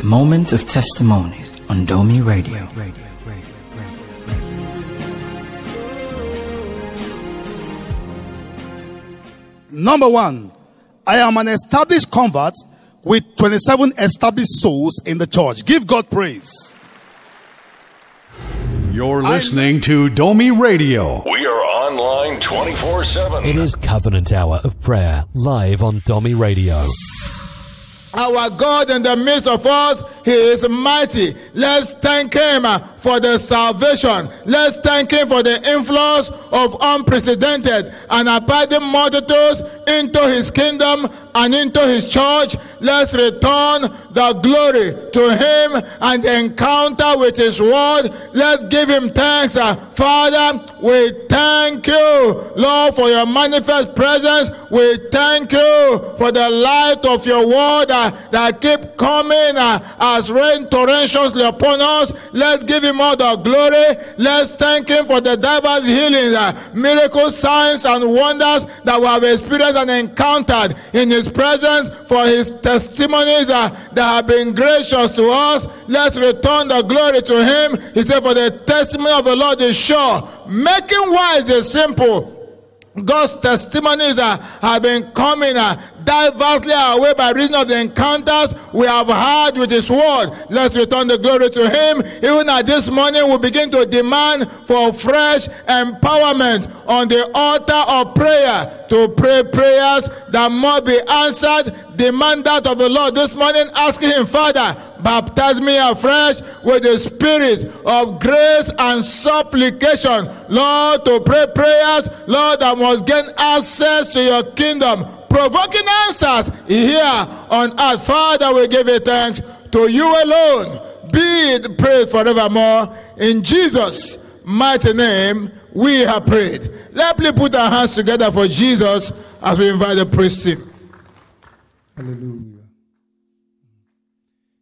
Moment of Testimonies on Domi Radio. Number one, I am an established convert with 27 established souls in the church. Give God praise. You're listening to Domi Radio. We are online 24/7. It is Covenant Hour of Prayer, live on Domi Radio. Our God in the midst of us, He is mighty. Let's thank Him for the salvation. Let's thank Him for the influence of unprecedented and abiding multitudes into His kingdom and into His church. Let's return the glory to Him and the encounter with His word. Let's give Him thanks. Father, we thank you, Lord, for your manifest presence. We thank you for the light of your word that keep coming as rain torrentiously upon us. Let's give Him all the glory. Let's thank Him for the diverse healings, miracles, signs, and wonders that we have experienced and encountered in His presence, for His testimonies that have been gracious to us. Let's return the glory to Him. He said, for the testimony of the Lord is sure, making wise the simple. God's testimonies have been coming diversely our way by reason of the encounters we have had with His word. Let's return the glory to Him. Even at this morning, we begin to demand for fresh empowerment on the altar of prayer, to pray prayers that must be answered. Demand that of the Lord this morning, asking Him, Father, baptize me afresh with the spirit of grace and supplication, Lord, to pray prayers, Lord, that must gain access to your kingdom, provoking answers here on earth. Father, we give you thanks. To you alone be the praise forevermore. In Jesus' mighty name we have prayed. Let's please put our hands together for Jesus as we invite the priest team. Hallelujah.